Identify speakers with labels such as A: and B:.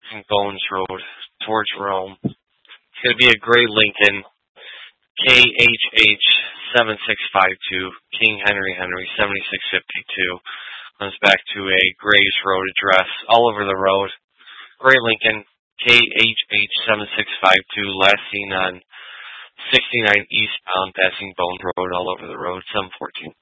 A: St. Bones Road towards Rome. It's going to be a gray Lincoln, KHH 7652, King Henry Henry 7652. Comes back to a Graves Road address all over the road. Gray Lincoln, KHH 7652, last seen on 69 eastbound, passing Bones Road all over the road, 714.